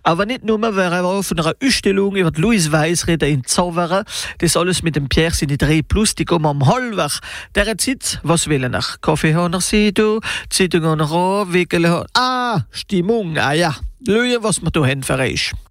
Aber nicht nur, weil wir von einer Ausstellung über Louis Weiss reden in Zauberer. Das alles mit dem Pierre sind die 3 Plus, die kommen am Halbwach. Der Zeit, was will er nach? Kaffee haben wir sie, du, Zeitung haben wir auch, Wickel haben. Stimmung, ja. Löhe, was wir da haben für euch.